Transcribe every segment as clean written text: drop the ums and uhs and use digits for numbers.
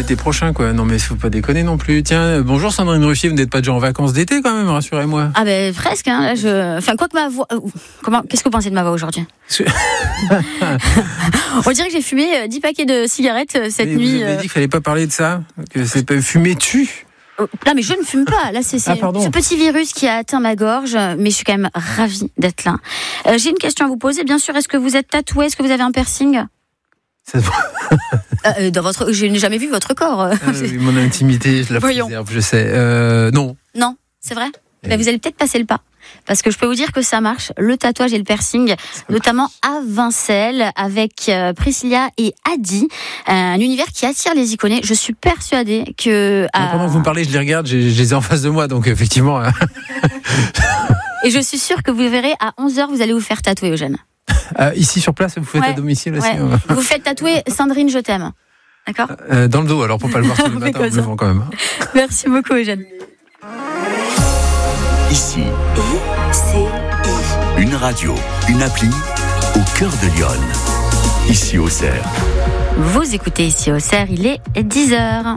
l'été prochain, quoi. Non, mais faut pas déconner non plus. Tiens, bonjour Sandrine Ruffier, vous n'êtes pas déjà en vacances d'été quand même, rassurez-moi. Ah ben presque, hein. Là, enfin, quoi que ma voix... Qu'est-ce que vous pensez de ma voix aujourd'hui? On dirait que j'ai fumé 10 paquets de cigarettes cette nuit. Vous avez dit qu'il fallait pas parler de ça, que c'est pas fumer tu. Non, mais je ne fume pas. Là, c'est ce petit virus qui a atteint ma gorge, mais je suis quand même ravie d'être là. J'ai une question à vous poser. Bien sûr, est-ce que vous êtes tatoué? Est-ce que vous avez un piercing? Je n'ai jamais vu votre corps. Mon intimité, je la préserve, je sais. Non. Non, c'est vrai. Mais vous allez peut-être passer le pas. Parce que je peux vous dire que ça marche, le tatouage et le piercing, notamment à Vincelles, avec Priscilla et Adi, un univers qui attire les iconés. Je suis persuadée que... Pendant que vous me parlez, je les regarde, je les ai en face de moi, donc effectivement... Et je suis sûre que vous verrez, à 11h, vous allez vous faire tatouer, Eugène. Ici sur place, vous faites à domicile aussi. Vous faites tatouer Sandrine, je t'aime. D'accord ? Dans le dos, alors pour pas le voir tous les matins en me levant quand même. Merci beaucoup, Eugène. Ici, une radio, une appli au cœur de Lyon. Ici Auxerre. Vous écoutez Ici Auxerre, il est 10h.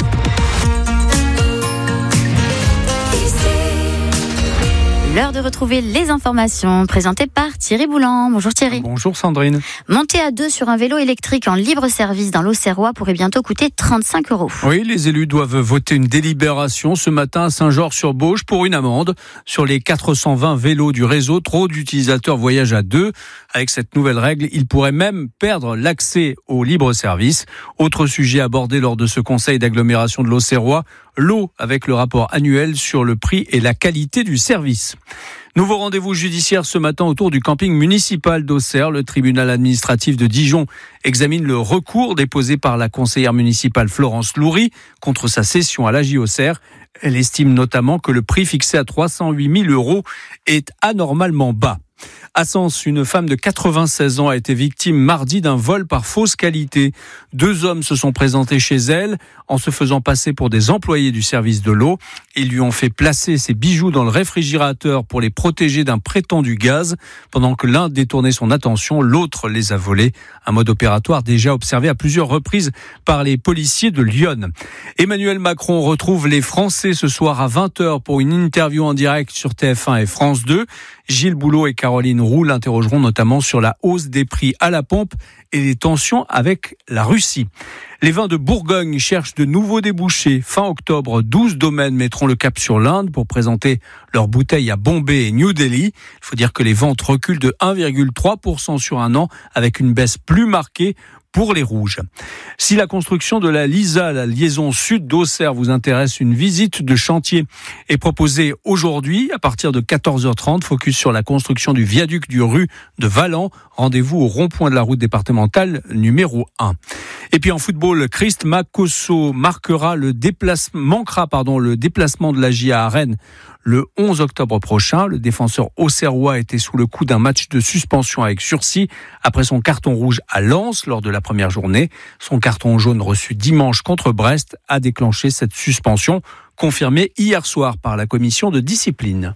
L'heure de retrouver les informations présentées par Thierry Boulan. Bonjour Thierry. Bonjour Sandrine. Monter à deux sur un vélo électrique en libre service dans l'Auxerrois pourrait bientôt coûter 35 €. Oui, les élus doivent voter une délibération ce matin à Saint-Georges-sur-Bauge pour une amende. Sur les 420 vélos du réseau, trop d'utilisateurs voyagent à deux. Avec cette nouvelle règle, ils pourraient même perdre l'accès au libre service. Autre sujet abordé lors de ce conseil d'agglomération de l'Auxerrois, l'eau avec le rapport annuel sur le prix et la qualité du service. Nouveau rendez-vous judiciaire ce matin autour du camping municipal d'Auxerre. Le tribunal administratif de Dijon examine le recours déposé par la conseillère municipale Florence Loury contre sa cession à l'AJ Auxerre. Elle estime notamment que le prix fixé à 308 000 € est anormalement bas. À Sens, une femme de 96 ans a été victime mardi d'un vol par fausse qualité. 2 hommes se sont présentés chez elle en se faisant passer pour des employés du service de l'eau. Ils lui ont fait placer ses bijoux dans le réfrigérateur pour les protéger d'un prétendu gaz. Pendant que l'un détournait son attention, l'autre les a volés. Un mode opératoire déjà observé à plusieurs reprises par les policiers de Lyon. Emmanuel Macron retrouve les Français ce soir à 20h pour une interview en direct sur TF1 et France 2. Gilles Boulot et Caroline Roux l'interrogeront notamment sur la hausse des prix à la pompe et les tensions avec la Russie. Les vins de Bourgogne cherchent de nouveaux débouchés. Fin octobre, 12 domaines mettront le cap sur l'Inde pour présenter leurs bouteilles à Bombay et New Delhi. Il faut dire que les ventes reculent de 1,3% sur un an avec une baisse plus marquée pour les rouges. Si la construction de la LISA, la liaison sud d'Auxerre, vous intéresse, une visite de chantier est proposée aujourd'hui à partir de 14h30. Focus sur la construction du viaduc du rue de Valland. Rendez-vous au rond-point de la route départementale numéro 1. Et puis en football, Christ Makosso manquera le déplacement de l'AJ à Rennes le 11 octobre prochain. Le défenseur auxerrois était sous le coup d'un match de suspension avec sursis après son carton rouge à Lens lors de la première journée. Son carton jaune reçu dimanche contre Brest a déclenché cette suspension, confirmée hier soir par la commission de discipline.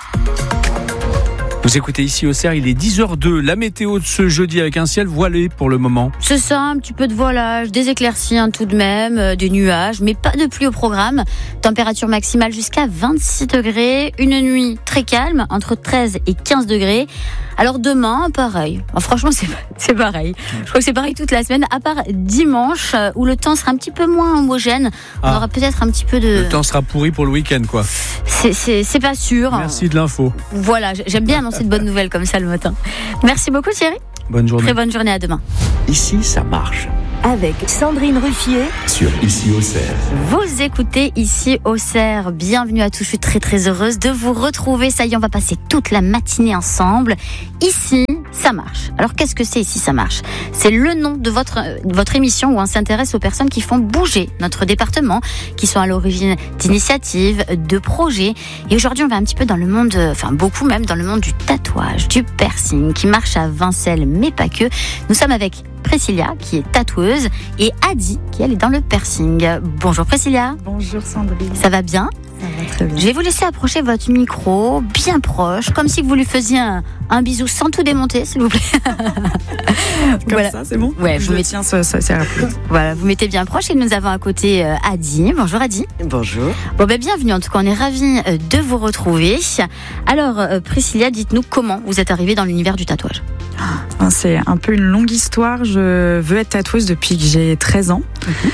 Vous écoutez Ici Auxerre, il est 10h02. La météo de ce jeudi avec un ciel voilé pour le moment. C'est ça, un petit peu de voilage, des éclaircies tout de même, des nuages, mais pas de pluie au programme. Température maximale jusqu'à 26 degrés. Une nuit très calme, entre 13 et 15 degrés. Alors demain, pareil. Franchement, c'est pareil. Je crois que c'est pareil toute la semaine, à part dimanche, où le temps sera un petit peu moins homogène. On aura peut-être un petit peu de... Le temps sera pourri pour le week-end, quoi. C'est pas sûr. Merci de l'info. Voilà, j'aime bien annoncer de bonnes nouvelles comme ça le matin. Merci beaucoup Thierry. Bonne journée. Très bonne journée, à demain. Ici, ça marche. Avec Sandrine Ruffier Sur Ici Auxerre. Vous écoutez Ici Auxerre. Bienvenue à tous. Je suis très très heureuse de vous retrouver. Ça y est, on va passer toute la matinée ensemble. Ici, ça marche. Alors qu'est-ce que c'est Ici, ça marche? C'est le nom de votre émission où on s'intéresse aux personnes qui font bouger notre département, qui sont à l'origine d'initiatives, de projets. Et aujourd'hui, on va un petit peu dans le monde, beaucoup même dans le monde du tatouage, du piercing, qui marche à Vincelles, mais pas que. Nous sommes avec Priscilla, qui est tatoueuse, et Adi, qui elle est dans le piercing. Bonjour Priscilla. Bonjour Sandrine. Ça va bien? Ça va très bien. Je vais vous laisser approcher votre micro, bien proche, comme si vous lui faisiez Un bisou sans tout démonter, s'il vous plaît. Comme ça, c'est bon. Ouais, je tiens, ça sert plus. Voilà, vous mettez bien proche et nous avons à côté Adi. Bonjour Adi. Bonjour. Bon, bienvenue. En tout cas, on est ravis de vous retrouver. Alors, Priscilla, dites-nous comment vous êtes arrivée dans l'univers du tatouage. C'est un peu une longue histoire. Je veux être tatoueuse depuis que j'ai 13 ans.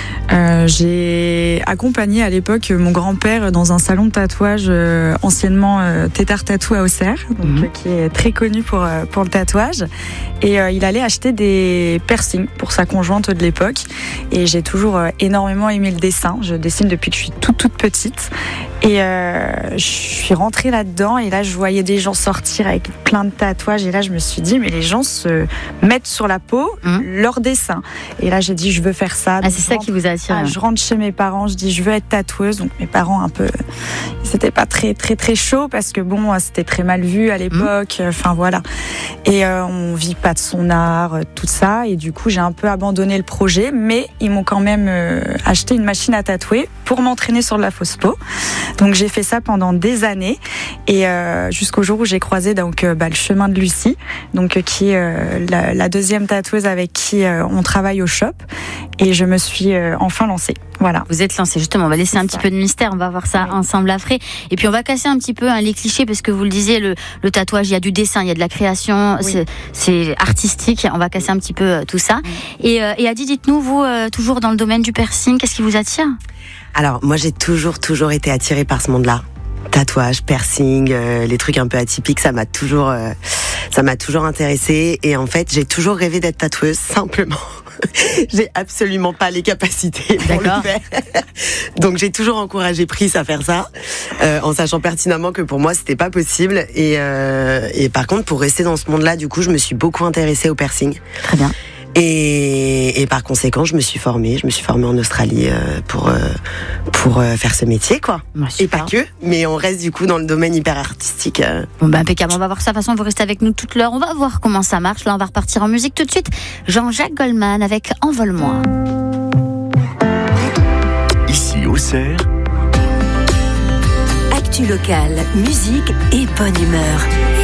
J'ai accompagné à l'époque mon grand-père dans un salon de tatouage anciennement Tétard Tattoo à Auxerre, donc, qui est très connu pour le tatouage. Et il allait acheter des piercings pour sa conjointe de l'époque. Et j'ai toujours énormément aimé le dessin. Je dessine depuis que je suis toute petite. Et je suis rentrée là-dedans et là je voyais des gens sortir avec plein de tatouages et là je me suis dit mais les gens se mettent sur la peau leur dessin. Et là j'ai dit je veux faire ça. Ah, c'est ça qui vous a attiré. Je rentre chez mes parents, je dis je veux être tatoueuse. Donc mes parents un peu, c'était pas très chauds parce que bon c'était très mal vu à l'époque. Enfin voilà. Et on vit pas de son art, tout ça. Et du coup j'ai un peu abandonné le projet, mais ils m'ont quand même acheté une machine à tatouer pour m'entraîner sur de la fausse peau. Donc j'ai fait ça pendant des années et jusqu'au jour où j'ai croisé donc le chemin de Lucie, donc qui est la deuxième tatoueuse avec qui on travaille au shop et je me suis enfin lancée. Voilà. Vous êtes lancée, justement. On va laisser un petit peu de mystère. On va voir ça ensemble après. Et puis, on va casser un petit peu les clichés parce que vous le disiez, le tatouage, il y a du dessin, il y a de la création, c'est artistique. On va casser un petit peu tout ça. Et Adi, dites-nous, vous, toujours dans le domaine du piercing, qu'est-ce qui vous attire ? Alors, moi, j'ai toujours été attirée par ce monde-là. Tatouage, piercing, les trucs un peu atypiques, ça m'a toujours intéressée. Et en fait, j'ai toujours rêvé d'être tatoueuse, simplement. J'ai absolument pas les capacités pour le faire. Donc j'ai toujours encouragé Pris à faire ça, en sachant pertinemment que pour moi c'était pas possible. Et par contre, pour rester dans ce monde-là, du coup, je me suis beaucoup intéressée au piercing. Très bien. Et par conséquent, je me suis formée en Australie pour faire ce métier, quoi. Et pas que, mais on reste du coup dans le domaine hyper artistique. Bon, impeccable, on va voir ça. De toute façon, vous restez avec nous toute l'heure. On va voir comment ça marche. Là, on va repartir en musique tout de suite. Jean-Jacques Goldman avec Envole-moi. Ici, Auxerre. Actu locale, musique et bonne humeur.